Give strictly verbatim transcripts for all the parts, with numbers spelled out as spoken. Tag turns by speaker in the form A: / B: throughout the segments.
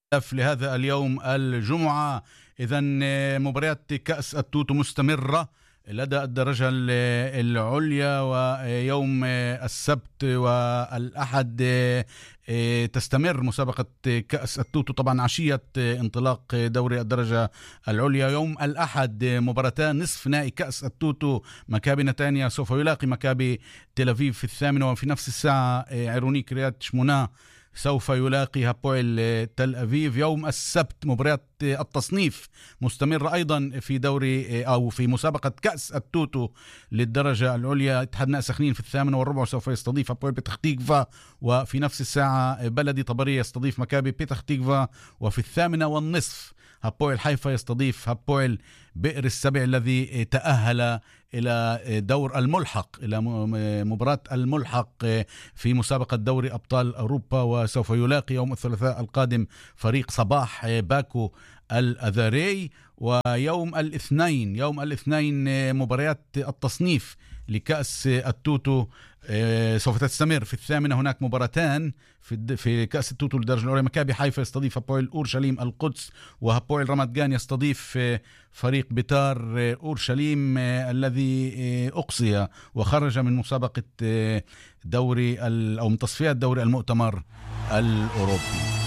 A: لهذا اليوم الجمعة. إذن مباريات كأس التوتو مستمرة لدى الدرجة العليا، ويوم السبت والأحد تستمر مسابقة كأس التوتو، طبعا عشية انطلاق دوري الدرجة العليا. يوم الأحد مباراتان نصف نهائي كأس التوتو، مكابي نتانيا سوف يلاقي مكابي تل أبيب في الثامنة، وفي نفس الساعة عيروني كريات شمونا سوف يلاقي هابويل تل أبيب. يوم السبت مباريات التصنيف مستمرة أيضا في دوري أو في مسابقة كأس التوتو للدرجة العليا. اتحاد ناس سخنين في الثامنة والربع سوف يستضيف هابويل بيتخ تيكفا، وفي نفس الساعة بلدي طبرية يستضيف مكابي بيتخ تيكفا، وفي الثامنة والنصف هابويل حيفا يستضيف هابويل بئر السبع الذي تأهل إلى دور الملحق، إلى مباراة الملحق في مسابقة دوري أبطال أوروبا، وسوف يلاقي يوم الثلاثاء القادم فريق صباح باكو الأذاري. ويوم الاثنين يوم الاثنين مباريات التصنيف لكأس التوتو سوف تستمر. في الثامنة هناك مباراتان في في كأس التوتو للدرجة الأولى، مكابي حيفا يستضيف هابويل أورشليم القدس، وهابويل رمات جان يستضيف فريق بيتار أورشليم الذي أقصي وخرج من مسابقة دوري أو من تصفيات دوري المؤتمر الأوروبي.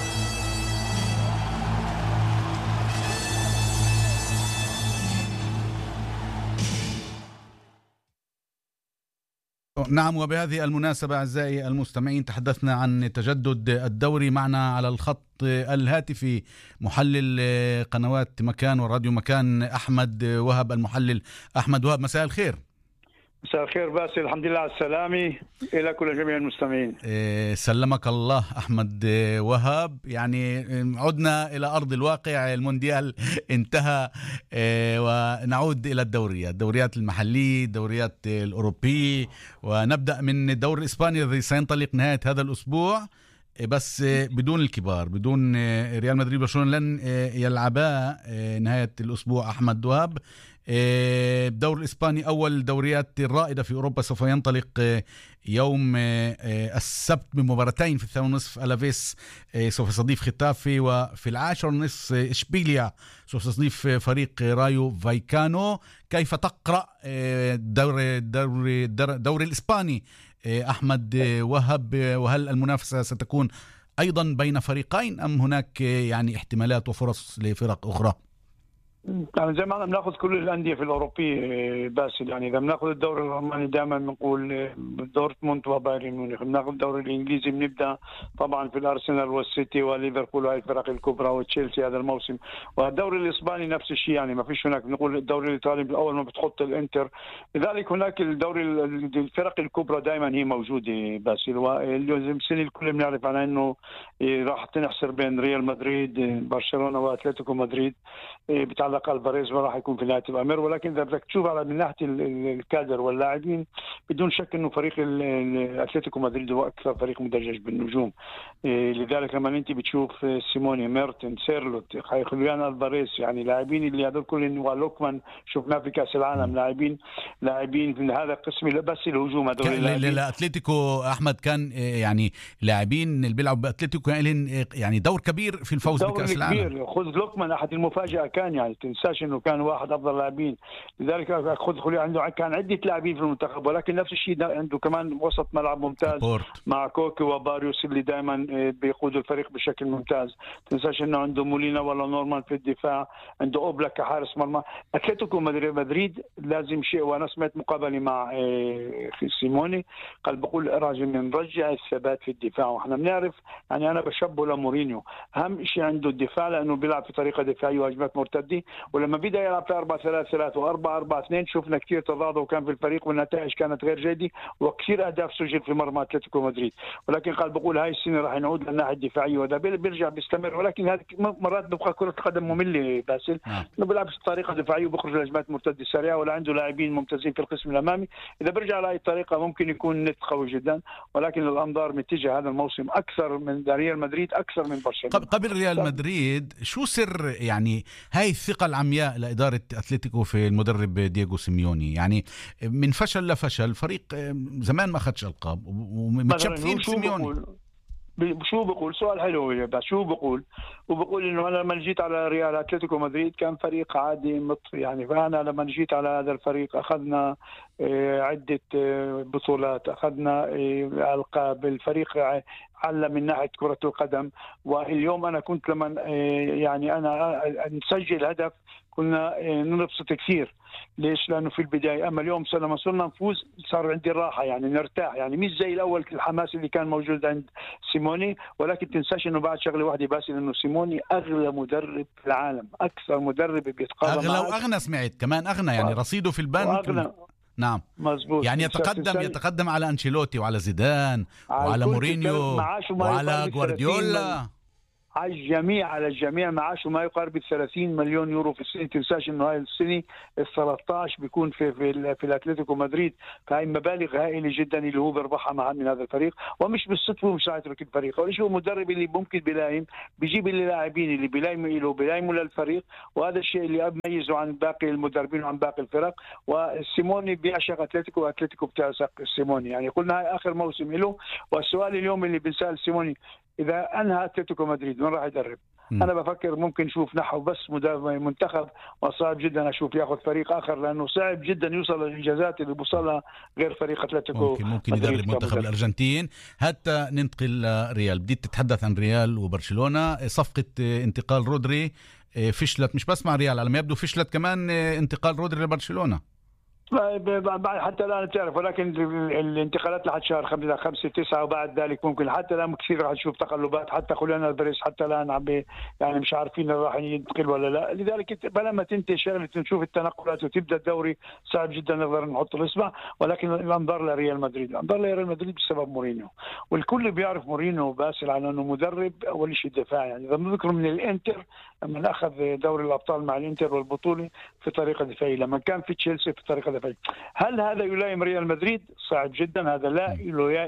A: نعم، وبهذه المناسبة أعزائي المستمعين تحدثنا عن تجدد الدوري. معنا على الخط الهاتفي محلل قنوات مكان وراديو مكان أحمد وهب المحلل. أحمد وهب، مساء الخير.
B: مساء الخير باسل، الحمد لله على السلامة إلى كل جميع المستمعين.
A: إيه سلمك الله أحمد وهب. يعني عدنا إلى أرض الواقع، المونديال انتهى، إيه ونعود إلى الدوريات الدوريات المحلية، الدوريات الأوروبية، ونبدأ من الدوري الإسباني الذي سينطلق نهاية هذا الأسبوع، بس بدون الكبار، بدون ريال مدريد وبرشلونة لن يلعبا نهاية الأسبوع. أحمد وهب، الدوري الإسباني أول دوريات الرائدة في أوروبا سوف ينطلق يوم السبت بمباراتين. في الثامن ونصف ألافيس سوف يستضيف ختافي، وفي العاشر ونصف إشبيليا سوف يستضيف فريق رايو فايكانو. كيف تقرأ دوري دوري دوري الإسباني أحمد وهب، وهل المنافسة ستكون أيضا بين فريقين أم هناك يعني احتمالات وفرص لفرق أخرى؟
B: يعني زي ما بناخذ كل الانديه في الاوروبيه باسل، يعني اذا بناخذ الدوري الالماني دائما بنقول دورتموند وبايرن ميونخ، بناخذ الدوري الانجليزي بنبدا طبعا في الارسنال والسيتي وليفربول وهي الفرق الكبرى وتشيلسي هذا الموسم. والدوري الاسباني نفس الشيء، يعني ما فيش هناك بنقول الدوري الايطالي بالاول ما بتحط الانتر، لذلك هناك الدوري الفرق الكبرى دائما هي موجوده باسل. والسنه الكل بنعرف على انه راح تنحصر بين ريال مدريد برشلونه واتلتيكو مدريد بتاع الفاريز، ما راح يكون في نهاية الأمر. ولكن إذا بدك تشوف على من ناحية الكادر واللاعبين بدون شك إنه فريق الأتلتيكو مدريد هو أكثر فريق مدجج بالنجوم. لذلك لما أنت بتشوف سيموني، ميرتن، سيرلوت، خليان الفاريز، يعني لاعبين اللي هذول كلهم، ولوكمان شفناه في كأس العالم، لاعبين لاعبين في هذا القسم بس الهجوم هذول اللاعبين.
A: الأتلتيكو أحمد كان يعني لاعبين اللي بيلعبوا بأتلتيكو يعني دور كبير في الفوز بكأس العالم.
B: خذ لوكمان أحد المفاجأة كان، يعني تنساش انه كان واحد افضل لاعبين، لذلك خذ خلي عنده كان عده لاعبين في المنتخب، ولكن نفس الشيء عنده كمان وسط ملعب ممتاز أبورت. مع كوكي وباريوس اللي دائما بيقودوا الفريق بشكل ممتاز. تنساش انه عنده مولينا ولا نورمان في الدفاع، عنده اوبلاك كحارس مرمى. اتلتيكو مدريد لازم شيء، وانا سمعت مقابله مع سيموني قال بقول راجل نرجع الثبات في الدفاع، واحنا بنعرف يعني انا بشبه لمورينيو اهم شيء عنده الدفاع، لانه بيلعب في طريقه دفاعيه وهجمات مرتده، ولما بدأ يلعب في أربعة ثلاثة ثلاثة وأربعة أربعة اثنين شفنا كثير تضاد وكان في الفريق والنتائج كانت غير جيدة، وكثير أهداف سجل في مرمى أتلتيكو مدريد. ولكن قال بقول هاي السنة راح نعود للناحية الدفاعية، وده بيرجع بيستمر، ولكن هذه مرات بيبقى كرة قدم مملة باسل، انه بيلعب بطريقة دفاعية وبيخرج لهجمات مرتدة سريعة، ولا عنده لاعبين ممتازين في القسم الأمامي. إذا برجع على هاي الطريقة ممكن يكون نت قوي جدا، ولكن الأنظار متجهة هذا الموسم أكثر من ريال مدريد أكثر من برشلونة.
A: قبل ريال مدريد شو سر يعني هاي الثقة العمياء لإدارة أتلتيكو في المدرب دييغو سيميوني؟ يعني من فشل لفشل فريق زمان ما أخذش ألقاب ومتشبثين بسيميوني.
B: شو بقول؟ سؤال حلو بس شو بقول؟ وبقول انه انا لما جيت على ريال اتلتيكو مدريد كان فريق عادي مطفي يعني، فانا لما جيت على هذا الفريق اخذنا عده بطولات، اخذنا القاب، الفريق علم من ناحيه كره القدم. واليوم انا كنت لما يعني انا نسجل هدف كنا ننبسط كثير. ليش؟ لانه في البدايه، اما اليوم لما صرنا نفوز صار عندي الراحه يعني نرتاح، يعني مش زي الاول الحماس اللي كان موجود عند سيموني. ولكن تنساش انه بعد شغله واحده بس، انه سيموني اغلى مدرب في العالم، اكثر مدرب بيتقاضى
A: اغلى واغنى، سمعت كمان اغنى يعني رصيده في البنك
B: وأغنى.
A: نعم
B: مزبوط.
A: يعني يتقدم يتقدم على أنشيلوتي وعلى زيدان وعلى مورينيو وعلى غوارديولا،
B: على الجميع على الجميع معاشه ما يقارب ثلاثين مليون يورو في السنه. تنساش انه هاي السنه ال ثلاثة عشر بيكون في في, في الاتلتيكو مدريد، فهي مبالغ هائله جدا اللي هو بيربحها مع من هذا الفريق. ومش بالصدفه ومش يترك الفريق، وليش هو مدرب اللي ممكن بيلايم، بيجيب اللاعبين اللي بيلايموا له بيلايموا للفريق، وهذا الشيء اللي بيميزه عن باقي المدربين وعن باقي الفرق. وسيموني بيعشق اتلتيكو واتلتيكو بتعشق سيموني، يعني قلنا هاي اخر موسم له. والسؤال اليوم اللي بنسال سيموني، إذا أنهى أتلتيكو مدريد من راح يدرب؟ م. أنا بفكر ممكن نشوف نحو بس منتخب، وصعب جدا أشوف يأخذ فريق آخر، لأنه صعب جدا يوصل للإنجازات اللي بوصلها غير فريق أتلتيكو
A: ممكن ممكن يدرب منتخب الأرجنتين. حتى ننتقل لريال، بديت تتحدث عن ريال وبرشلونة. صفقة انتقال رودري فشلت، مش بس مع ريال على ما يبدو، فشلت كمان انتقال رودري لبرشلونة
B: حتى الان تعرف. ولكن الانتقالات لحد شهر خمسة خمسة تسعة وبعد ذلك ممكن حتى الان كثير راح نشوف تقلبات. حتى خليان البريس حتى الان عم يعني مش عارفين راح ينتقل ولا لا. لذلك لما تنتهي شغله نشوف التنقلات وتبدا الدوري صعب جدا نقدر نحط الاصبع. ولكن الانظار لريال مدريد، الانظار لريال مدريد بسبب مورينيو، والكل بيعرف مورينيو باسل على انه مدرب اول شيء دفاعي. يعني اذا بنذكر من الانتر لما اخذ دوري الابطال مع الانتر والبطوله في طريقه دفاعيه، لما كان في تشيلسي في طريقه دفاعيه. هل هذا يلائم ريال مدريد؟ صعب جدا. هذا لا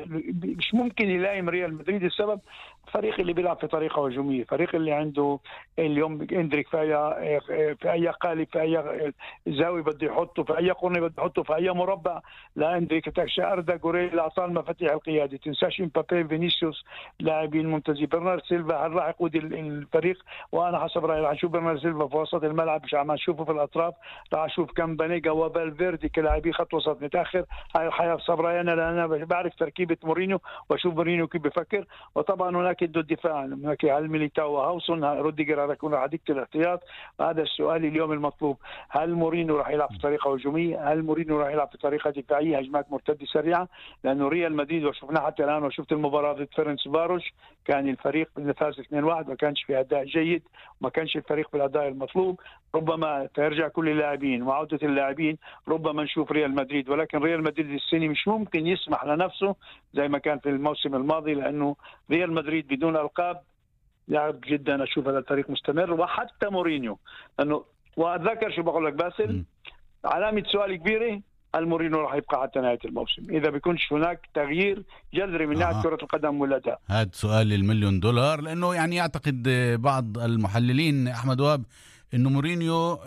B: مش ممكن يلائم ريال مدريد. السبب فريق اللي بيلعب في طريقه هجوميه، فريق اللي عنده اليوم اندريك في اي في اي قالب، في اي زاويه بده يحطه، في اي قرن بده يحطه، في اي مربع. لا اندريك تاكشا اردا جوريلا اعطاه المفاتيح القياده. تنساش امبابي فينيسيوس لاعبين ممتازين. برنارد سيلفا هل راح يقود الفريق؟ وانا حسب رايي راح نشوف برنارد سيلفا في وسط الملعب، مش عم نشوفه في الاطراف. راح اشوف كم بانيجا وفالفيردي كلاعبين خط وسط متاخر. هاي الحياه صبراي انا لان انا بعرف تركيبه مورينيو واشوف مورينيو كيف بفكر. وطبعا هناك عنده الدفاع، هناك على ميليتاو وهاوسون، روديجر راح يكون راح دكه الاحتياط. هذا السؤال اليوم المطلوب، هل مورينيو راح يلعب في طريقه هجوميه؟ هل مورينيو راح يلعب في طريقه دفاعيه هجمات مرتده سريعه؟ لانه ريال مدريد وشفناه حتى الان، وشفت المباراه ضد فيرنس باروش، كان الفريق فاز اثنين واحد، ما كانش في اداء جيد، ما كانش الفريق بالاداء المطلوب. ربما ترجع كل اللاعبين وعوده اللاعبين ربما نشوف ريال مدريد. ولكن ريال مدريد السنه مش ممكن يسمح لنفسه زي ما كان في الموسم الماضي، لانه ريال مدريد بدون القاب يعب جدا اشوف هذا الفريق مستمر. وحتى مورينيو، لانه واتذكر شو بقول لك باسل، علامه سؤال كبيره، المورينيو راح يبقى حتى نهايه الموسم اذا بيكونش هناك تغيير جذري من ناحيه آه. كره القدم والاداء.
A: هذا سؤال المليون دولار، لانه يعني يعتقد بعض المحللين احمد وهب انه مورينيو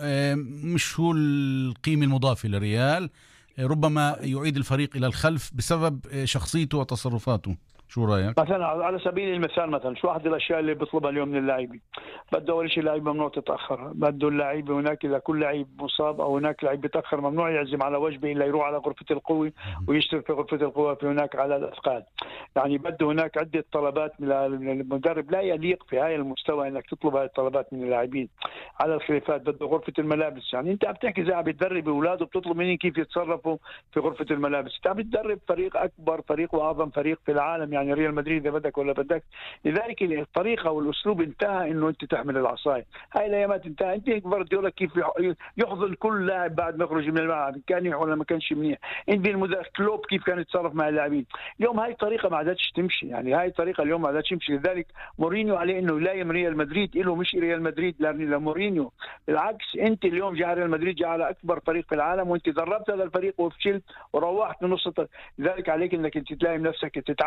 A: مش هو القيمه المضافه لريال، ربما يعيد الفريق الى الخلف بسبب شخصيته وتصرفاته. شو رايك؟
B: مثلا على سبيل المثال، مثلا شو واحد الاشياء اللي بيطلبها اليوم من اللاعبين؟ بده اول شيء لاعب ممنوع تتاخر، بده اللاعب هناك اذا كل لاعب مصاب او هناك لاعب بيتاخر ممنوع يعزم على وجبه الا يروح على غرفه القوه ويشترك في غرفه القوه في هناك على الاثقال. يعني بده هناك عده طلبات من المدرب، لا يليق في هاي المستوى انك تطلب هاي الطلبات من اللاعبين. على الخلافات بده غرفه الملابس، يعني انت عم تحكي زي عم بتدرب اولاد وبتطلب منهم كيف يتصرفوا في غرفه الملابس. انت عم بتدرب فريق اكبر، فريق واعظم فريق في العالم، يعني ريال مدريد اذا بدك ولا بدك. لذلك الطريقه والاسلوب انتهى انه انت تحمل العصايه. هاي الايامات انتهى. انت جوارديولا كيف يحضن كل لاعب بعد ما يخرج من الملعب، كان ولا ما كانش منيح. انت المدرب كلوب كيف كان يتصرف مع اللاعبين. اليوم هاي الطريقه ما عادتش تمشي، يعني هاي الطريقه اليوم ما عادتش تمشي. لذلك مورينيو عليه انه يلايم ريال مدريد، له مش ريال مدريد لمورينيو. بالعكس، انت اليوم جاء ريال مدريد جاء على اكبر فريق في العالم، وانت دربت هذا الفريق وفشلت وروحت من نص. لذلك عليك انك انت تلايم نفسك، تتعلم من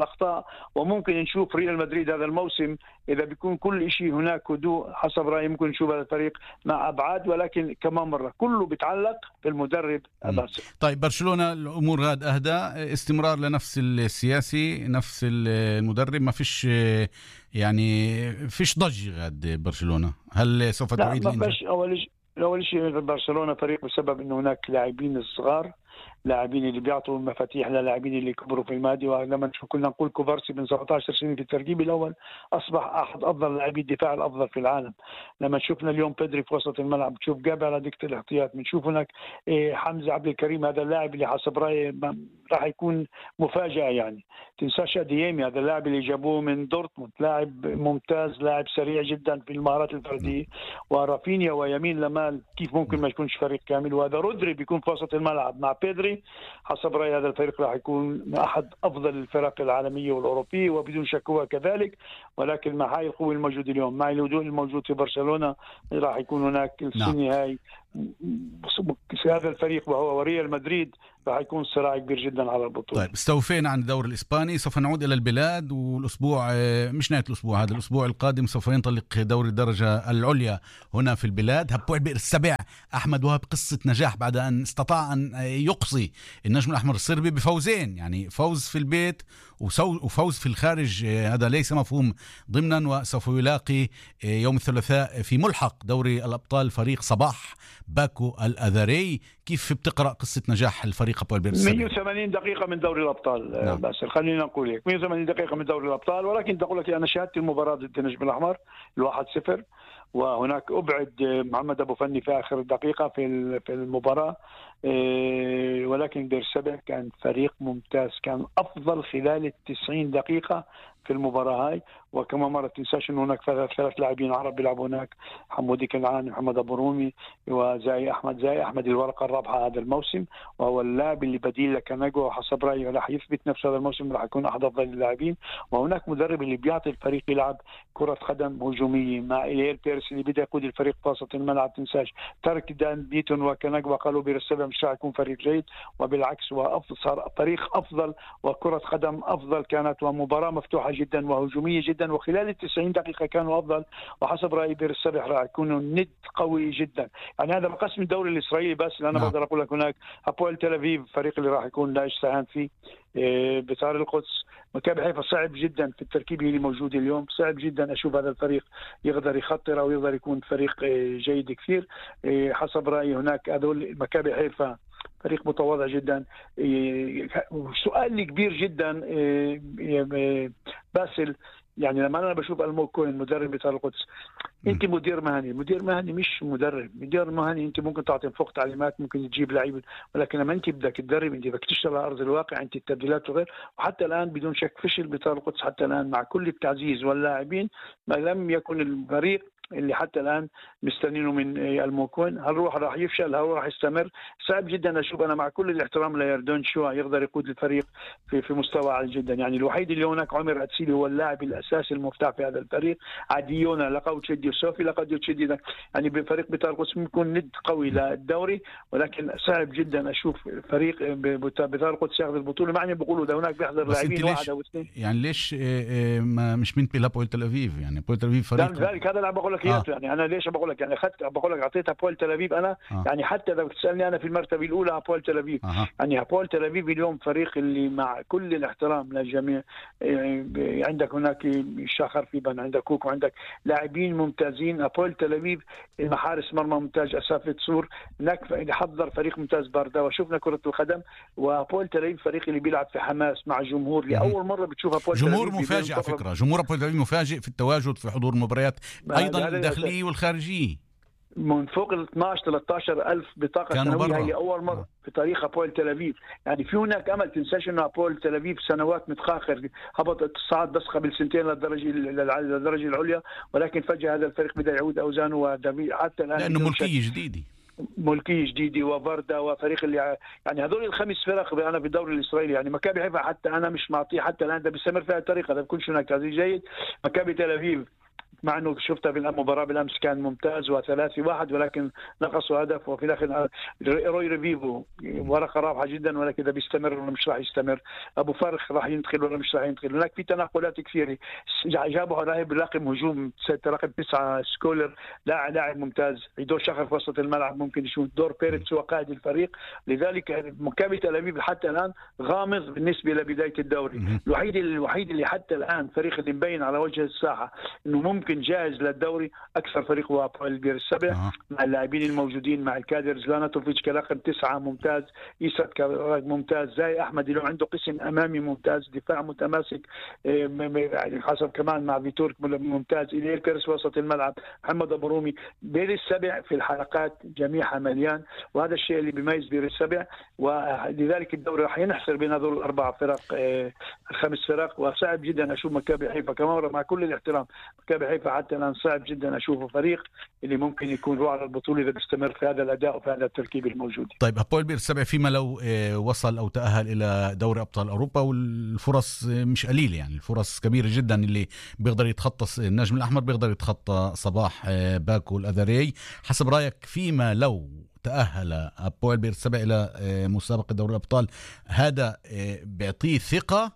B: الأخطاء، وممكن نشوف ريال مدريد هذا الموسم إذا بيكون كل شيء هناك هدوء حسب رأيي ممكن نشوف هذا الفريق مع أبعاد، ولكن كمان مرة كله بيتعلق بالمدرب باسل.
A: طيب برشلونة الأمور غاد أهدى، استمرار لنفس السياسي نفس المدرب، ما فيش يعني فيش ضج غاد برشلونة، هل سوف تعيد
B: الإنجاز؟ أول شيء أول شيء برشلونة فريق بسبب إنه هناك لاعبين صغار، لاعبين اللي بيعطوا المفاتيح للاعبين اللي كبروا في الماضي. ولما نشوف كنا نقول كوفارسي من سبعة عشر سنة في التركيب الأول أصبح أحد أفضل لاعبي الدفاع الأفضل في العالم. لما شفنا اليوم بيدري في وسط الملعب، تشوف جابي على دكة الاحتياط، بنشوف هناك حمزة عبد الكريم، هذا اللاعب اللي حسب رأيي راح يكون مفاجأة. يعني تنساش أديمي، هذا اللاعب اللي جابوه من دورتموند، لاعب ممتاز، لاعب سريع جدا في المهارات الفردية. ورافينيا ويمين لمال كيف ممكن ما يكونش فريق كامل. وهذا رودري بيكون في وسط الملعب مع بيدري، حسب رأيي هذا الفريق راح يكون أحد أفضل الفرق العالمية والأوروبية وبدون شك هو كذلك. ولكن مع هاي القوة الموجودة اليوم، مع الهدوء الموجود في برشلونة، راح يكون هناك السنة هاي في هذا الفريق وهو وريال مدريد راح يكون صراع كبير جدا على البطولة.
A: طيب استوفينا عن الدوري الإسباني، سوف نعود إلى البلاد، والأسبوع مش نهاية الأسبوع، هذا الأسبوع القادم سوف ينطلق دوري الدرجة العليا هنا في البلاد. هبوع بئر السبع أحمد وهب قصة نجاح بعد أن استطاع أن يقصي النجم الأحمر الصربي بفوزين، يعني فوز في البيت وفوز في الخارج، هذا ليس مفهوم ضمنا. وسوف يلاقي يوم الثلاثاء في ملحق دوري الأبطال فريق صباح باكو الأذري. كيف بتقرأ قصة نجاح الفريق أبو البير السبع؟
B: مئة وثمانين دقيقة من دوري الأبطال. نعم. بس خلينا نقول لك مئة وثمانين دقيقة من دوري الأبطال، ولكن تقول لك أنا شاهدت المباراة ضد النجم الأحمر الواحد صفر، وهناك أبعد محمد أبو فني في آخر دقيقة في في المباراة. ولكن بير السبع كان فريق ممتاز، كان أفضل خلال التسعين دقيقة في المباراة هاي. وكما مرة تنساش أن هناك ثلاث لاعبين عرب بيلعبوا هناك، حمودي كنعان، محمد أبو رومي، وزاي أحمد زاي أحمد الورقة الرابحة هذا الموسم، وهو اللاعب اللي بديل لكناجو، وحسب رأيي راح يثبت نفسه هذا الموسم، راح يكون أحد أفضل اللاعبين. وهناك مدرب اللي بيعطي الفريق يلعب كرة قدم هجومية مع إلير بيرس اللي بدأ يقود الفريق في وسط الملعب. تنساش ترك دان بيتون وكناجو قالوا بير السبع مش راح يكون فريق جيد، وبالعكس وأفضل صار فريق أفضل وكرة قدم أفضل كانت، ومباراة مفتوحة جدا وهجومية جدا، وخلال التسعين دقيقة كانوا أفضل. وحسب رأيي بير السبع راح يكونوا ند قوي جدا. يعني هذا مقسم الدوري الإسرائيلي، بس أنا
A: نعم.
B: بقدر أقول لك هناك هابويل تل أبيب فريق اللي راح يكون لا يستهان فيه. بتار القدس، مكابي حيفا صعب جدا في التركيبة اللي موجودة اليوم، صعب جدا أشوف هذا الفريق يقدر يخطر أو يقدر يكون فريق جيد كثير. حسب رأيي هناك هذول مكابي حيفا فريق متواضع جدا. سؤال كبير جدا باسل، يعني لما أنا بشوف ألموغ كوهن مدرب بتار القدس، أنت مدير مهني، مدير مهني مش مدرب. مدير مهني أنت ممكن تعطي فوق تعليمات، ممكن تجيب لعيبة، ولكن لما أنت بدك تدرب، أنت بدك تشتغل على أرض الواقع، أنت التبديلات وغير. وحتى الآن بدون شك فشل بتار القدس حتى الآن مع كل التعزيز واللاعبين، ما لم يكن الفريق اللي حتى الآن مستنينه من الموكون. هل روح راح يفشل؟ هل راح يستمر؟ صعب جدا أشوف أنا مع كل الاحترام ليردون شوا يقدر يقود الفريق في في مستوى عالي جدا. يعني الوحيد اللي هناك عمر أتسيلي هو اللاعب الأساسي المفتاح في هذا الفريق. عديونا لقوا تشدي وسوفي لقد تشدي، يعني بفريق بتار القدس يكون ند قوي للدوري، ولكن صعب جدا أشوف فريق بتار القدس ياخذ البطولة. معني بيقولوا ده هناك بيحضر لاعبين واحد أو اثنين.
A: يعني ليش ما مش من بيلا بويل تل أبيب؟ يعني بويل تل أبيب فريق
B: ذلك هذا اللي بقول لك آه. يعني انا ليش بقول لك، يعني اخذت بقول لك اعطيتها بول تل ابيب انا آه. يعني حتى لو بتسالني انا في المرتبه الاولى بول تل ابيب آه. يعني بول تل ابيب اليوم فريق اللي مع كل الاحترام للجميع، عندك هناك شاخر في بن، عندك كوك، وعندك لاعبين ممتازين. بول تل ابيب محارس مرمى ممتاز اسافه سور، هناك حضر فريق ممتاز باردا، وشفنا كره القدم. وبول تل ابيب فريق اللي بيلعب في حماس مع جمهور، لاول مره بتشوفها بول تل ابيب.
A: جمهور مفاجئ على فكره، جمهور بول تل ابيب مفاجئ في التواجد في حضور مباريات ايضا الداخليه والخارجيه، من
B: فوق ال اثناشر ثلاثة عشر ألف بطاقة سنوية. هي أول مرة في تاريخ أبويل تل أبيب. يعني في هناك أمل، تنساش إنه أبويل تل أبيب سنوات متخاخر، هبطت الصعد بس قبل سنتين للدرجة للدرجة العليا، ولكن فجأة هذا الفريق بدأ يعود أوزانه ودبي حتى الآن
A: لأنه ملكية جديدة
B: ملكية جديدة وفردا وفريق اللي يعني هذول الخمس فرق أنا في الدوري الإسرائيلي. يعني مكابي حيفا حتى أنا مش معطيه حتى الآن، ده بيستمر في هذه الطريقة، ده بيكونش هناك تعزيز جيد. مكابي تل أبيب مع انه شفتها بالمباراه بالامس كان ممتاز وثلاثي واحد، ولكن نقصوا هدف. وفي الاخر روي ريفيفو ورقه رابحه جدا، ولكن اذا بيستمر ولا مش راح يستمر. ابو فرخ راح ينتقل ولا مش راح ينتقل. هناك في تنقلات كثيره. جابوا لاعب رقم هجوم رقم تسعه سكولر، لاعب لاعب ممتاز يدور شغل في وسط الملعب، ممكن يشوف دور بيرتس وقائد الفريق. لذلك مكابي تل ابيب حتى الان غامض بالنسبه لبدايه الدوري. الوحيد الوحيد اللي حتى الان فريق اللي مبين على وجه الساحه انه ممكن جاهز للدوري اكثر فريق هو هابويل بير السبع، أه. مع اللاعبين الموجودين، مع الكادر زلاناتوفيتش كرقم تسعه ممتاز، ايسات كرقم ممتاز، زي احمد اللي عنده قسم امامي ممتاز، دفاع متماسك يعني حسب كمان مع فيتور ممتاز، إليل بيرس وسط الملعب، محمد ابو رومي. بير السبع في الحلقات جميعها مليان، وهذا الشيء اللي بيميز بير السبع. ولذلك الدوري راح ينحصر بين هذول الاربع فرق، خمس فرق. وصعب جدا اشوف مكابي حيفا كمان، مع كل الاحترام مكابي حيفا حتى الان صعب جدا اشوفه فريق اللي ممكن يكون روح على البطوله اذا بيستمر في هذا الاداء وفي هذا التركيب الموجود.
A: طيب هابويل بير السبع فيما لو وصل او تاهل الى دوري ابطال اوروبا، والفرص مش قليله يعني، الفرص كبيره جدا، اللي بيقدر يتخطى النجم الاحمر بيقدر يتخطى صباح باكو الاذري. حسب رايك فيما لو تأهل هابويل بير السبع إلى مسابقة دوري الأبطال، هذا بيعطيه ثقة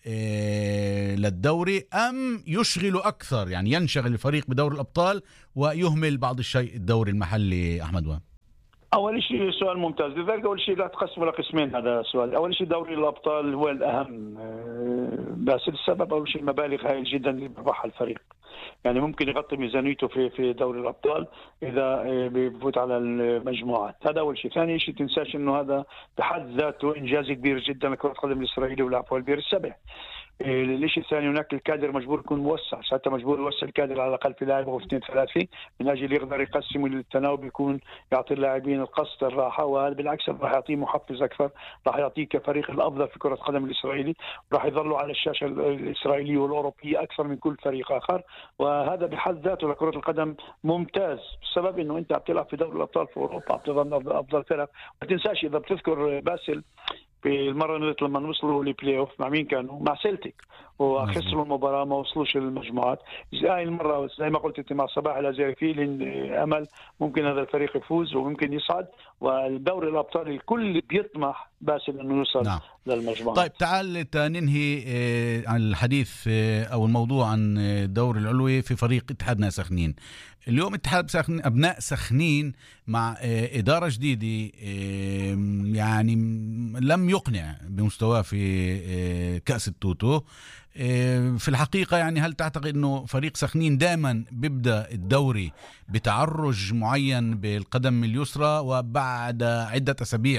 A: للدوري أم يشغل أكثر، يعني ينشغل الفريق بدوري الأبطال ويهمل بعض الشيء الدوري المحلي؟ أحمد وهب.
B: أول شيء سؤال ممتاز. لذلك أول شيء لا تقسم لقسمين هذا السؤال. أول شيء دوري الأبطال هو الأهم، بس السبب أول شيء المبالغ هائل جدا اللي بيربحها الفريق. يعني ممكن يغطي ميزانيته في في دوري الابطال اذا بيفوت على المجموعات. هذا اول شيء. ثاني شيء تنساش انه هذا بحد ذاته انجاز كبير جدا لكرة القدم الاسرائيليه والهابويل بير السبع. الشيء الثاني هناك الكادر مجبور يكون موسع، حتى مجبور يوسع الكادر على الاقل في لاعب او اثنين ثلاثه من اجل يقدر يقسم التناوب، يكون يعطي اللاعبين القصد الراحه، وهذا بالعكس راح يعطيه محفز اكثر، راح يعطيه كفريق الافضل في كره القدم الاسرائيلي، راح يظلوا على الشاشه الاسرائيليه والاوروبيه اكثر من كل فريق اخر. وهذا بحد ذاته لكره القدم ممتاز، بسبب انه انت عم تلعب في دوري الابطال في اوروبا، عم تظل افضل فرق. ما تنساش اذا بتذكر باسل في المره اللي لما وصلوا للبلاي اوف مع مين كانوا؟ مع سيلتيك، وخسروا المباراه ما وصلوش للمجموعات. هاي المره زي ما قلت انت مع صباح الازهري في امل ممكن هذا الفريق يفوز وممكن يصعد، والدوري الابطال الكل بيطمح باسل انه يوصل نعم. للمجموعات.
A: طيب تعال ننهي عن الحديث او الموضوع عن الدوري العلوي في فريق اتحاد سخنين. اليوم اتحاد سخنين ابناء سخنين مع اداره جديده، يعني لم يقنع بمستواه في كأس التوتو. في الحقيقة يعني هل تعتقد أنه فريق سخنين دائما بيبدأ الدوري بتعرج معين بالقدم اليسرى وبعد عدة أسابيع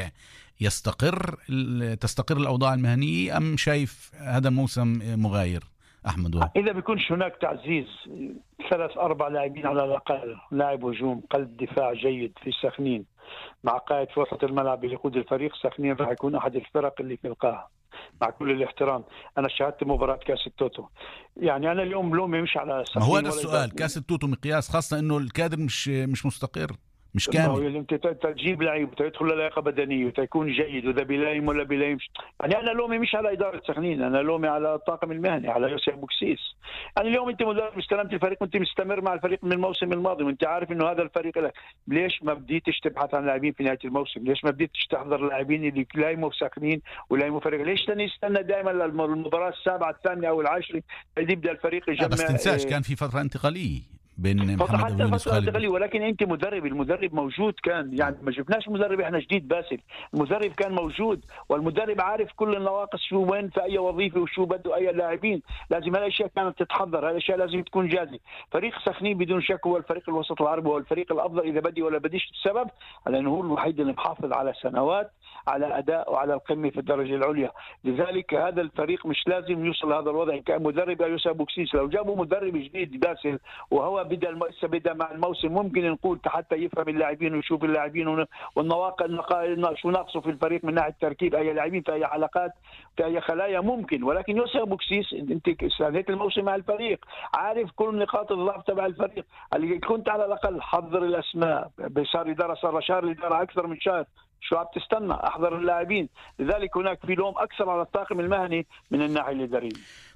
A: يستقر تستقر الأوضاع المهنية، أم شايف هذا موسم مغاير؟ أحمد وهب.
B: إذا بيكونش هناك تعزيز ثلاث أربع لاعبين على الأقل، لاعب هجوم قلب دفاع جيد في سخنين مع قائد في وسط الملعب اللي يقود الفريق، سخنين راح يكون أحد الفرق اللي في القاعة مع كل الاحترام. أنا شاهدت مباراة كأس التوتو، يعني أنا اليوم لومي مش على سخنين.
A: ما هو هذا السؤال، كأس التوتو مقياس، خاصة إنه الكادر مش مش مستقر، مش كامل.
B: انت تجيب لعيب وتدخل لياقه بدنيه وتكون جيد، وذا بيلايم ولا بيلايمش. يعني انا لومي مش على اداره سخنين، انا لومي على الطاقم المهني، على يوسف بوكسيس. يعني اليوم انت مدرب استلمت الفريق وانت مستمر مع الفريق من الموسم الماضي، وانت عارف انه هذا الفريق لك. ليش ما بديتش تبحث عن لاعبين في نهايه الموسم؟ ليش ما بديتش تحضر لاعبين اللي يلايموا سخنين ويلايموا فريق؟ ليش تاني يستنى دائما المباراه السابعه الثامنه او العاشره يبدا الفريق يجمع؟
A: بس تنساش كان في فتره انتقاليه بين محمد
B: حتى فترة، ولكن انت مدرب، المدرب موجود كان، يعني ما جبناش مدرب احنا جديد باسل، المدرب كان موجود، والمدرب عارف كل النواقص شو وين في اي وظيفه وشو بده اي لاعبين. لازم هالاشياء كانت تتحضر، هالاشياء لازم تكون جاهزه. فريق سخنين بدون شك هو الفريق الوسط العربي، هو الفريق الافضل اذا بدي ولا بديش. السبب لانه هو الوحيد اللي محافظ على سنوات على اداء وعلى القمه في الدرجه العليا. لذلك هذا الفريق مش لازم يوصل لهذا الوضع. كان مدرب يوسف بوكسيس لو جابوا مدرب جديد باسل وهو بدا الم... بدا مع الموسم، ممكن نقول حتى يفهم اللاعبين ويشوف اللاعبين والنواقص شو ناقصه في الفريق من ناحيه تركيب اي لاعبين في اي حلقات في اي خلايا ممكن. ولكن يوسف بوكسيس انت استنيت الموسم مع الفريق، عارف كل نقاط الضعف تبع الفريق، اللي كنت على الاقل حضر الاسماء. بصار اداره صار شهر الاداره اكثر من شهر، شو عم تستنى؟ احضر اللاعبين. لذلك هناك في لوم اكثر على الطاقم المهني من الناحيه الاداريه.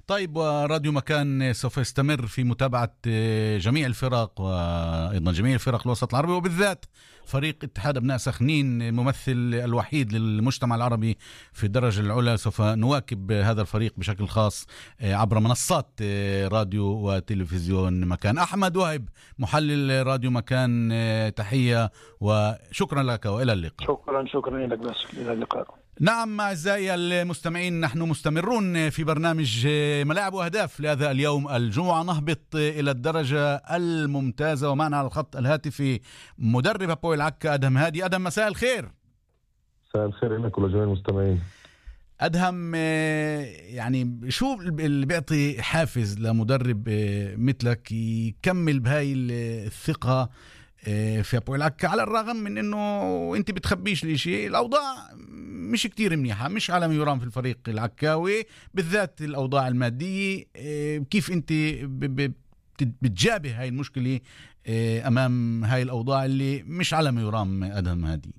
A: طيب، وراديو مكان سوف يستمر في متابعة جميع الفرق وأيضا جميع الفرق الوسط العربي، وبالذات فريق اتحاد أبناء سخنين الممثل الوحيد للمجتمع العربي في الدرجة العلى. سوف نواكب هذا الفريق بشكل خاص عبر منصات راديو وتلفزيون مكان. أحمد وهب، محلل راديو مكان، تحية وشكرا لك وإلى اللقاء.
B: شكرا شكرا لك، بس إلى اللقاء.
A: نعم أعزائي المستمعين، نحن مستمرون في برنامج ملاعب وأهداف لهذا اليوم الجمعة. نهبط إلى الدرجة الممتازة ومعنا على الخط الهاتفي مدرب هابويل عكا أدهم هادي. أدهم، مساء الخير.
C: مساء الخير لك ولجميع المستمعين.
A: أدهم، يعني شو اللي بيعطي حافز لمدرب مثلك يكمل بهاي الثقة في هابويل عكا، على الرغم من انه انت بتخبيش لي شيء؟ الاوضاع مش كتير منيحة، مش على ما يرام في الفريق العكاوي، بالذات الاوضاع المادية. كيف انت بتجابه هاي المشكلة امام هاي الاوضاع اللي مش على ما يرام ادهم هادي؟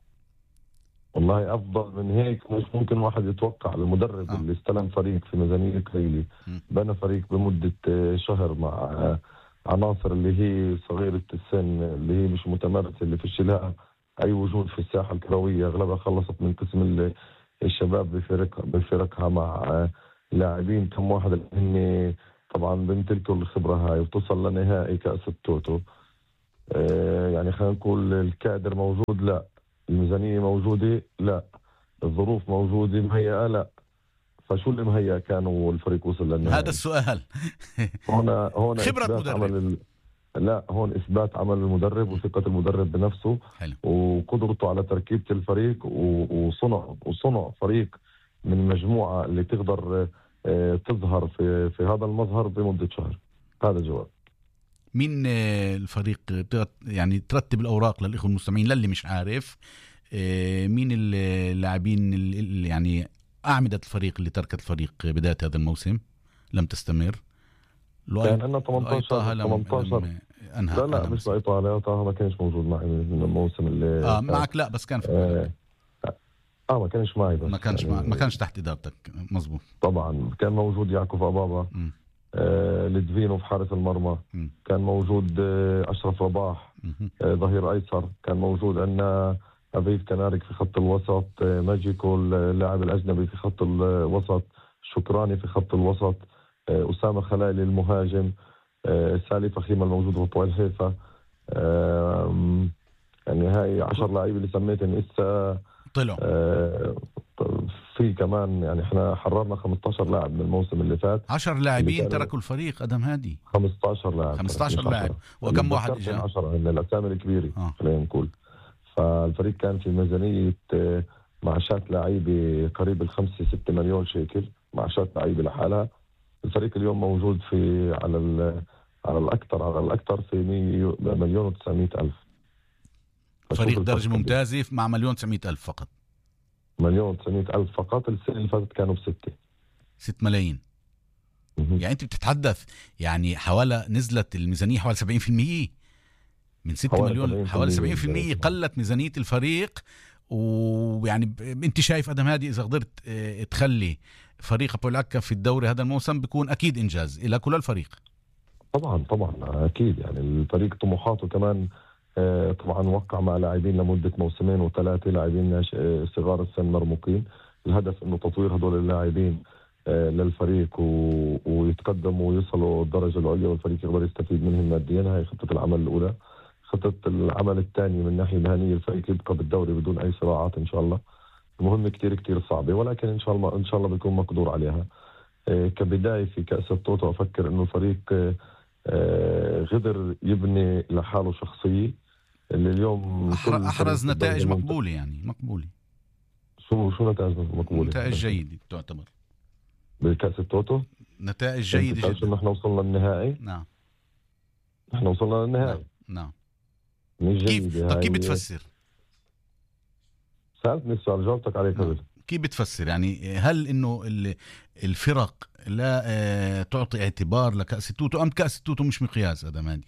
C: والله افضل من هيك مش ممكن واحد يتوقع. المدرب آه. اللي استلم فريق في ميزانية قليلة، بنى فريق بمدة شهر مع عناصر اللي هي صغيرة السن، اللي هي مش متمرسة، اللي فيش لها أي وجود في الساحة الكروية، أغلبها خلصت من قسم الشباب بفرق بفرقها مع لاعبين كم واحد اللي هن طبعا بيمتلكوا الخبرة هاي، وتصل لنهائي كأس التوتو. آه يعني خلينا نقول الكادر موجود، لا. الميزانية موجودة، لا. الظروف موجودة مهيئة، لا. فشو اللي مهيئ كان والفريق وصل للنهائي؟
A: هذا السؤال.
C: هنا هنا
A: خبرة مدرب.
C: ال... لا، هون إثبات عمل المدرب وثقة المدرب بنفسه.
A: حلو.
C: وقدرته على تركيبة الفريق وصنع وصنع فريق من مجموعة اللي تقدر تظهر في في هذا المظهر بمدة شهر. هذا الجواب.
A: مين الفريق يعني ترتب الأوراق للإخوة المستمعين للي مش عارف؟ مين اللاعبين اللي يعني أعمدة الفريق اللي تركت الفريق بداية هذا الموسم لم تستمر؟
C: كان عندنا ثمانية عشر
A: أنهى.
C: لا لا مش بإيطاليا، طه ما كانش موجود معي من الموسم اللي
A: آه معك. لا بس كان في
C: آه, آه ما كانش معي، بس
A: ما كانش
C: يعني
A: معك، ما كانش تحت إدارتك. مزبوط.
C: طبعا كان موجود يعقوب أبابا، آه لدفينو في حارس المرمى، م. كان موجود آه أشرف رباح، آه ظهير أيسر، كان موجود عندنا أبيب كنارك في خط الوسط، آه ماجيكو اللاعب الأجنبي في خط الوسط، شكراني في خط الوسط، آه أسامة خلالي المهاجم، آه سالي فخيمة الموجود في هابويل حيفا. آه يعني هاي عشر لاعبين اللي سميتهم لسه
A: طلعوا.
C: آه في كمان يعني احنا حررنا خمسة عشر لاعب من الموسم اللي فات.
A: عشر لاعبين تركوا الفريق أدهم هادي.
C: خمسة عشر لاعب.
A: خمسة عشر لاعب. وكم واحد اجى؟
C: عشرة من الاسامي الكبيره
A: آه.
C: خلينا نقول. فالفريق كان في ميزانيه معاشات لاعيبه قريب الخمسة ستة مليون شيكل، معاشات لاعيبه لحالها. الفريق اليوم موجود في على على الاكثر على الاكثر في مليون وتسعمية الف.
A: فريق درجه ممتازه مع مليون وتسعمية الف فقط.
C: مليون وتسعمية ألف فقط. السنة اللي فاتت كانوا بستة
A: ستة ملايين. يعني أنت بتتحدث يعني حوالي نزلت الميزانية حوالي سبعين في المية من ستة مليون، حوالي سبعين في المية قلت ميزانية الفريق. ويعني أنت شايف أدهم هادي إذا قدرت تخلي فريق هابويل عكا في الدوري هذا الموسم بيكون أكيد إنجاز إلى كل الفريق.
C: طبعا طبعا أكيد. يعني الفريق طموحاته كمان طبعا وقع مع لاعبين لمدة موسمين وثلاثة، لاعبين صغار السن مرموقين. الهدف انه تطوير هدول اللاعبين للفريق ويتقدموا ويوصلوا الدرجة العليا والفريق يقدر يستفيد منهم ماديا. هاي خطة العمل الأولى. خطة العمل الثاني من ناحية مهنية الفريق يبقى بالدوري بدون أي صراعات إن شاء الله. مهمة كتير كتير صعبة، ولكن إن شاء الله إن شاء الله بيكون مقدور عليها. كبداية في كأس التوتو أفكر إنه الفريق غدر يبني لحاله شخصية اللي اليوم
A: أحرز نتائج مقبولة. يعني مقبولة.
C: شو شو نتائج مقبولة؟
A: نتائج جيدة تعتبر
C: بكأس التوتو.
A: نتائج جيدة جدا.
C: نحن وصلنا النهائي.
A: نعم.
C: نحن وصلنا للنهائي.
A: نعم.
C: نعم.
A: كيف طب كيف بتفسر؟
C: سألتني السؤال جاوبتك عليه قبل.
A: كيف بتفسر يعني هل إنه الفرق لا تعطي اعتبار لكأس التوتو أم كأس التوتو مش مقياس أدهم هادي؟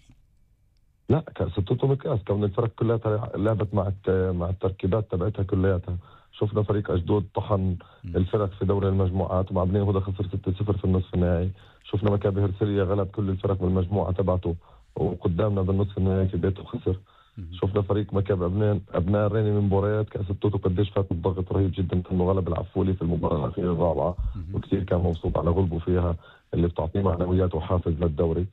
C: لا، كأس التوتو مقياس. كون الفرق كلها لعبت مع مع التركيبات تبعتها كلياتها. شفنا فريق أشدود طحن الفرق في دوري المجموعات، ومع بني يهودا خسر ستة صفر في النصف النهائي. شفنا مكابي هرسلية غلب كل الفرق بالمجموعة تبعته وقدامنا بالنصف النهائي في بيته خسر. شفنا فريق مكابي أبناء أبناء الريني من مباريات كأس التوتو قديش فات الضغط رهيب جدا، كأنه غلب العفولي في المباراة الأخيرة الرابعة وكثير كان مبسوط على غلبه فيها اللي بتعطيه معنويات وحافز للدوري.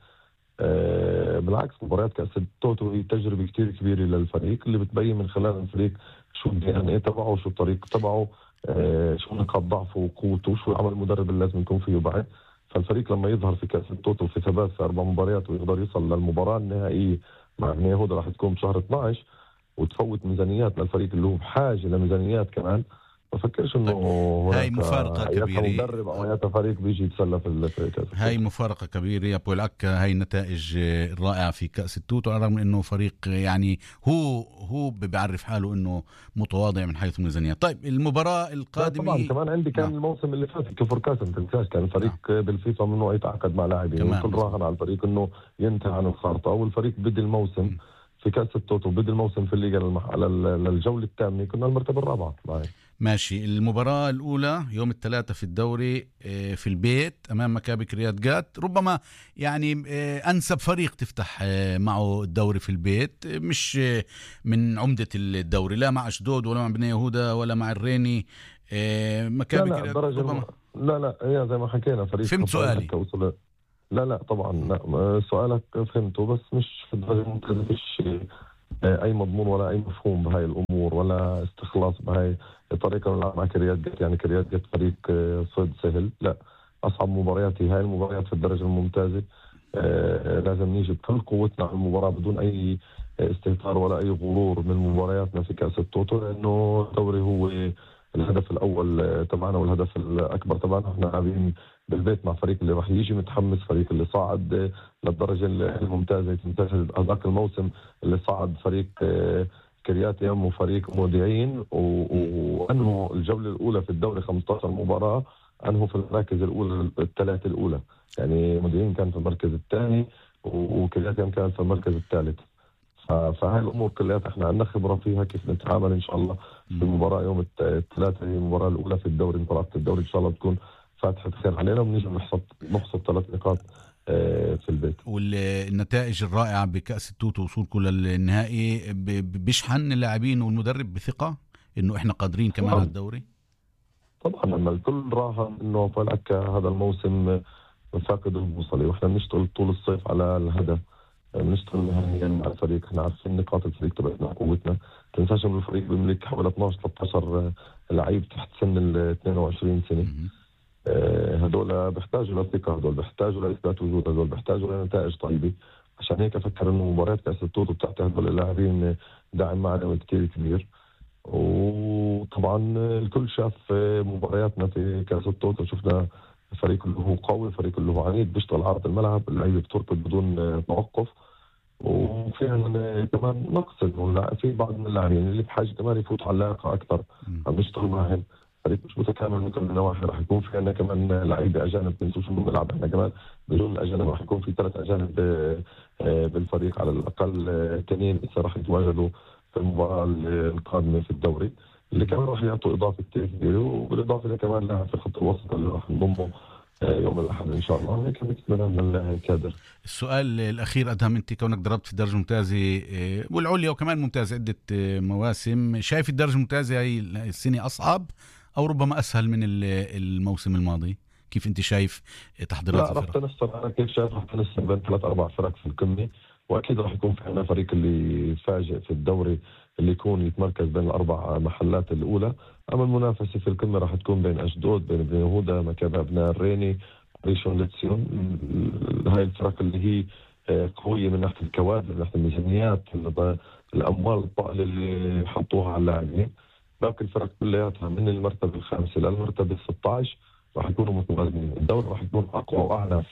C: أه بالعكس مباريات كأس التوتو هي تجربة كتير كبيرة للفريق اللي بتبين من خلال الفريق شو الدي ان ايه تبعه وشو الطريق تبعه، أه شو نقاط ضعفه وقوته وشو العمل المدرب اللي لازم يكون فيه بعد. فالفريق لما يظهر في كأس التوتو في ثبات في أربع مباريات ويقدر يوصل للمباراة النهائية مع بني يهودا راح تكون بشهر اثناشر وتفوت ميزانيات للفريق اللي هو بحاجة لميزانيات كمان، بفكرش انه
A: هاي مفارقة كبيرة
C: مدرب او هيئة فريق بيجي يتسلى في كأس.
A: هاي مفارقة كبيرة يا ابو العكا، هاي النتائج الرائعة في كأس التوتو، على الرغم انه فريق يعني هو هو بيعرف حاله انه متواضع من حيث الميزانية. طيب المباراة القادمة
C: طبعا كمان عندي كان نعم. الموسم اللي فات كفر كاسم تنساش كان الفريق نعم. بالفيفا ممنوع يتعاقد مع لاعبين وكل راهن على الفريق انه ينتهي عن الخارطة، والفريق بدي الموسم م. في كأس التوتو بدي الموسم في الليغا المح... للجولة الثامنة كنا المرتبة الرابعة معي.
A: ماشي. المباراة الأولى يوم الثلاثاء في الدوري في البيت أمام مكابي كريات جات، ربما يعني أنسب فريق تفتح معه الدوري في البيت، مش من عمدة الدوري، لا مع أشدود ولا مع بني يهودا ولا مع الريني. مكابي
C: لا لا
A: كريات
C: ربما لا لا هي زي ما حكينا فريق.
A: فهمت سؤالي؟
C: لا لا طبعا لا سؤالك فهمته، بس مش في الدرجة الممتازة، فيش اي مضمون ولا اي مفهوم بهاي الامور ولا استخلاص بهاي الطريقه نلعب مع كريات جت. يعني كريات جت فريق صيد سهل، لا اصعب مباريات هي هاي المباريات في الدرجه الممتازه. آه لازم نيجي بكل قوتنا على المباراه بدون اي استهتار ولا اي غرور من مبارياتنا في كاس التوتو، لانه الدوري هو الهدف الاول تبعنا والهدف الاكبر تبعنا. احنا لاعبين بالبيت مع فريق اللي راح يجي متحمس، فريق اللي صعد للدرجه الممتازه. هذاك الموسم اللي صعد فريق كريات يم وفريق مودعين وانهوا الجوله الاولى في الدوري خمسة عشر مباراه، انهوا في المراكز الاولى الثلاثه الاولى. يعني مودعين كان في المركز الثاني وكريات يم كان في المركز الثالث. فهاي الامور كلها احنا عندنا خبره فيها كيف نتعامل ان شاء الله في المباراه يوم الثلاثاء. هي المباراه الاولى في الدوري، مباراه الدوري ان شاء الله تكون فاتحه خير علينا ونيجي نحصد نحصد ثلاث نقاط في البيت.
A: والنتائج الرائعه بكاس التوتو وصولكم للنهائي بيشحن اللاعبين والمدرب بثقه انه احنا قادرين كمان على الدوري.
C: طبعا لما الكل راهن انه فلك هذا الموسم فاقد البوصله، واحنا بنشتغل طول الصيف على الهدف، بنشتغل نهائيا مع الفريق. احنا عارفين نقاط الفريق تبعتنا قوتنا. تنساش انه الفريق بيملك حوالي اثناشر ثلاثة عشر لعيب تحت سن ال اثنين وعشرين سنه. هدول بيحتاجوا للثقة، هدول بيحتاجوا لإثبات وجود، هدول بيحتاجوا لنتائج طيبة. عشان هيك أفكر إنه مباريات كأس التوتو بتاعت هدول اللاعبين داعم معنوي كتير كبير. وطبعا الكل شاف مبارياتنا في كأس التوتو، شفنا الفريق اللي هو قوي، الفريق اللي هو عنيد، بيشتغل عرض الملعب، اللعيبة بتركض بدون توقف. وفيها كمان نقص إنه في بعض من اللاعبين اللي بحاجة كمان يفوت على اللياقة أكثر، عم نشتغل معهم. فريق مش متكامل من كل النواحي. راح يكون في عندنا كمان لعيبه اجانب بنسوش انه بنلعب احنا كمان بدون الاجانب، راح يكون في ثلاث اجانب بالفريق على الاقل، اثنين لسه راح يتواجدوا في المباراه القادمه في الدوري، اللي كمان راح يعطوا اضافه كثير كبيره. وبالاضافه الى كمان لاعب في الخط الوسط اللي راح نضمه يوم الاحد ان شاء الله. هيك بنتمنى من الكادر.
A: السؤال الاخير ادهم، انت كونك ضربت في الدرجه الممتازه والعليا وكمان ممتازه عده مواسم، شايف الدرجه الممتازه هي السنه اصعب او ربما اسهل من الموسم الماضي؟ كيف انت شايف تحضيرات
C: الفرق؟ لا راح تنسق، انا كيف شايف راح تنسق بين ثلاث اربع فرق في القمه، واكيد راح يكون في عندنا فريق اللي يفاجئ في الدوري اللي يكون يتمركز بين الاربع محلات الاولى. اما المنافسه في القمه راح تكون بين اشدود، بين بني يهودا، مكابي ابناء الريني، ريشون لتسيون. هاي الفرق اللي هي قويه من ناحيه الكوادر، من ناحيه الميزانيات، الاموال الطائله اللي حطوها على اللاعبين. باقي الفرق كلياتها من المرتبه الخامسه للمرتبه ستة عشر راح يكونوا متوازنين. الدوري راح يكون اقوى واعنف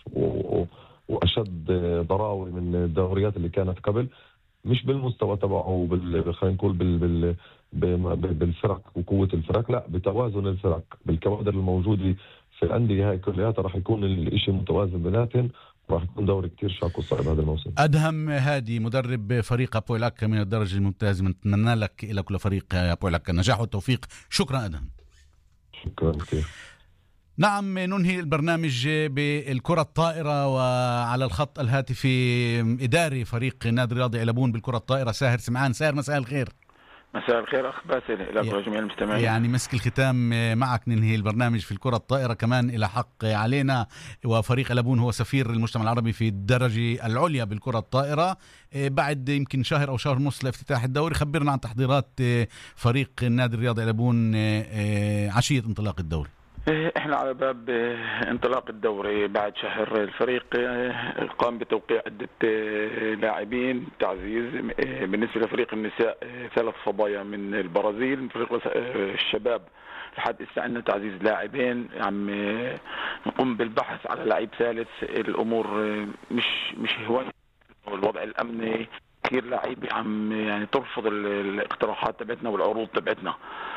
C: واشد ضراوه من الدوريات اللي كانت قبل، مش بالمستوى تبعه بال خلينا نقول بال بال بالفرق وقوه الفرق، لا بتوازن الفرق بالكوادر الموجوده في الانديه. هاي كلياتها راح يكون الشيء متوازن بيناتهم، راح يكون دوري كتير شاق وصعب هذا الموسم.
A: أدهم هادي مدرب فريق أبويل عكا من الدرجة الممتازة، نتمنى لك إلى كل فريق أبويل عكا النجاح والتوفيق. شكرا أدهم.
C: شكرا كثير.
A: نعم، ننهي البرنامج بالكرة الطائرة، وعلى الخط الهاتفي إداري فريق نادي الرياضي علبون بالكرة الطائرة ساهر سمعان. ساهر مساء الخير.
D: مساء الخير أخ باسل إلى جميع المستمعين.
A: يعني مسك الختام معك ننهي البرنامج في الكرة الطائرة، كمان إلى حق علينا، وفريق علبون هو سفير المجتمع العربي في الدرجة العليا بالكرة الطائرة بعد يمكن شهر أو شهر ونص لافتتاح الدوري. خبرنا عن تحضيرات فريق النادي الرياضي علبون عشية انطلاق الدوري.
D: احنا على باب انطلاق الدوري بعد شهر. الفريق قام بتوقيع عدة لاعبين تعزيز. بالنسبة لفريق النساء ثلاث صبايا من البرازيل. من فريق الشباب لحد استعنا تعزيز لاعبين. عم نقوم بالبحث على لاعب ثالث. الامور مش مش هواية، الوضع الامني كثير لاعب عم يعني ترفض الاقتراحات تبعتنا والعروض تبعتنا،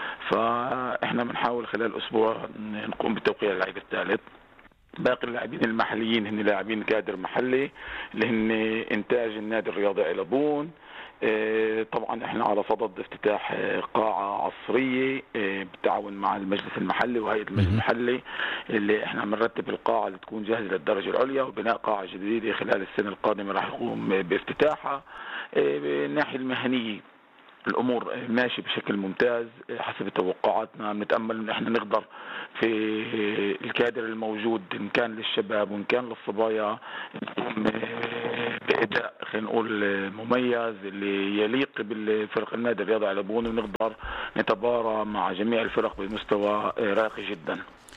D: فاحنا بنحاول خلال اسبوع نقوم بتوقيع اللاعب الثالث. باقي اللاعبين المحليين هن لاعبين كادر محلي اللي هن انتاج النادي الرياضي علبون. طبعا احنا على صدد افتتاح قاعة عصرية بالتعاون مع المجلس المحلي وهيئة المجلس المحلي، اللي احنا بنرتب القاعة اللي تكون جاهزة للدرجة العليا، وبناء قاعة جديدة خلال السنة القادمة راح يقوم بافتتاحها. بالناحية المهنية الامور ماشي بشكل ممتاز حسب توقعاتنا. بنتامل ان احنا نقدر في الكادر الموجود ان كان للشباب وان كان للصبايا نقوم باداء خلينا نقول مميز اللي يليق بالفرق النادي الرياضي علبون، ونقدر نتبارى مع جميع الفرق بمستوى راقي جدا.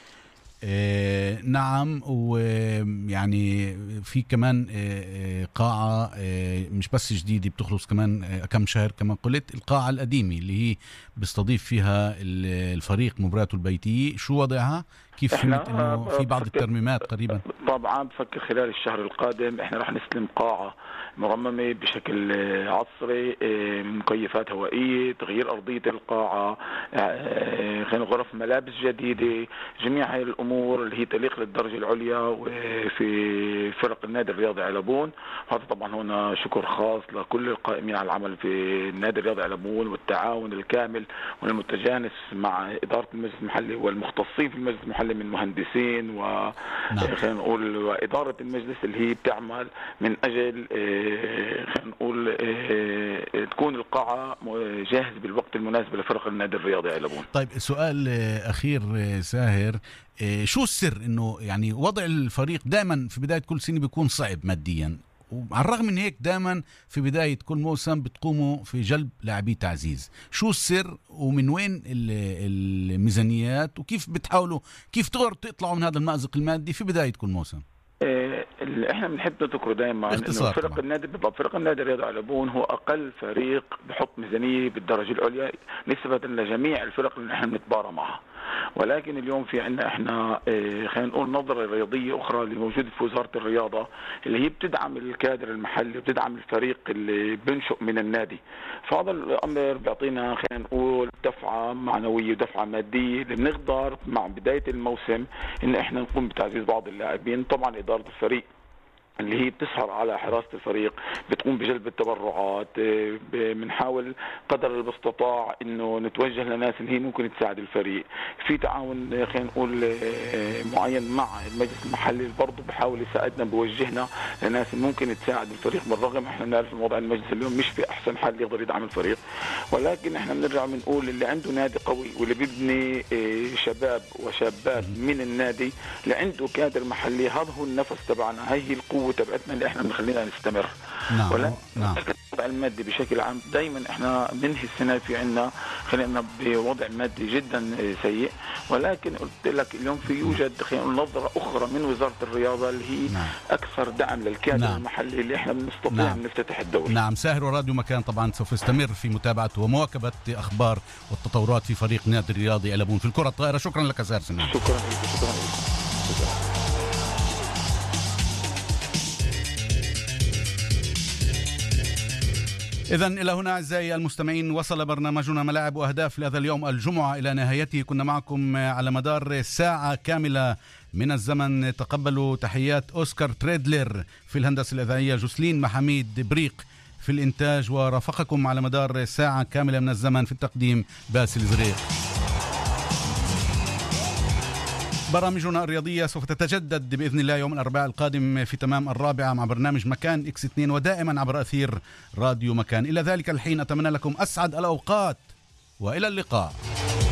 A: آه نعم، ويعني في كمان آه قاعة آه مش بس جديدة بتخلص كمان آه كم شهر كما قلت، القاعة القديمة اللي هي بيستضيف فيها الفريق مبارياته البيتية. شو وضعها؟ كيف فهمت انه في بعض الترميمات قريبا؟
D: طبعا بفكر خلال الشهر القادم احنا راح نستلم قاعة مرممة بشكل عصري، مكيفات هوائية، تغيير أرضية القاعة، خلينا غرف ملابس جديدة، جميع هاي الأمور اللي هي تليق للدرجة العليا وفي فرق النادي الرياضي علبون. هذا طبعا هنا شكر خاص لكل القائمين على العمل في النادي الرياضي علبون والتعاون الكامل والمتجانس مع إدارة المجلس المحلي والمختصين في المجلس المحلي من مهندسين و خلينا نقول وإدارة المجلس اللي هي بتعمل من أجل خلينا نقول تكون القاعة جاهزة بالوقت المناسب لفرق النادي الرياضي علبون.
A: طيب سؤال أخير ساهر، شو السر إنه يعني وضع الفريق دائما في بداية كل سنة بيكون صعب ماديا، وعلى الرغم من هيك دائما في بداية كل موسم بتقوموا في جلب لاعبي تعزيز؟ شو السر ومن وين الميزانيات وكيف بتحاولوا كيف تقدروا تطلعوا من هذا المأزق المادي في بداية كل موسم؟
D: اللي احنا بنحب نذكره دائما انه فرق طبعا. النادي فرق النادي الرياضي علبون هو اقل فريق بحط ميزانيه بالدرجه العليا نسبه لجميع الفرق اللي احنا بنتبارى معها، ولكن اليوم في عندنا احنا اه خلينا نقول نظره رياضيه اخرى اللي موجوده في وزاره الرياضه اللي هي بتدعم الكادر المحلي وبتدعم الفريق اللي بنشئ من النادي. فهذا الامر بيعطينا خلينا نقول دفعه معنويه ودفعه ماديه اللي بنقدر مع بدايه الموسم ان احنا نقوم بتعزيز بعض اللاعبين. طبعا اداره الفريق اللي هي بتسهر على حراسة الفريق بتقوم بجلب التبرعات، بنحاول قدر المستطاع انه نتوجه لناس اللي هي ممكن تساعد الفريق في تعاون خلينا نقول معين مع المجلس المحلي برضه بحاول يساعدنا بوجهنا لناس ممكن تساعد الفريق. بالرغم احنا بنعرف الوضع المجلس اليوم مش في احسن حال يقدر يدعم الفريق، ولكن احنا بنرجع بنقول اللي عنده نادي قوي واللي بيبني شباب وشابات من النادي اللي عنده كادر محلي، هذا هو النفس تبعنا، هي القوة تبعتنا اللي احنا بنخلينا نستمر.
A: نعم.
D: ولا
A: نعم.
D: الوضع المادي بشكل عام دائما احنا بننهي السنه في عندنا خلينا بوضع مادي جدا سيء، ولكن قلت لك اليوم في يوجد خلينا نظره اخرى من وزاره الرياضه اللي هي نعم. اكثر دعم للكادر نعم. المحلي اللي احنا بنستطيع نعم. نفتتح الدوري.
A: نعم. ساهر وراديو مكان طبعا سوف يستمر في متابعه ومواكبه اخبار والتطورات في فريق نادي الرياضي علبون في الكره الطائره. شكرا لك ساهر سنان.
D: شكرا لك. شكرا لك.
A: إذن إلى هنا أعزائي المستمعين وصل برنامجنا ملاعب وأهداف لهذا اليوم الجمعة إلى نهايته. كنا معكم على مدار ساعة كاملة من الزمن. تقبلوا تحيات أوسكار تريدلر في الهندسة الإذاعية، جوسلين محميد بريق في الإنتاج، ورافقكم على مدار ساعة كاملة من الزمن في التقديم باسل زريق. برامجنا الرياضية سوف تتجدد بإذن الله يوم الأربعاء القادم في تمام الرابعة مع برنامج مكان إكس اثنين، ودائما عبر أثير راديو مكان. إلى ذلك الحين أتمنى لكم أسعد الأوقات وإلى اللقاء.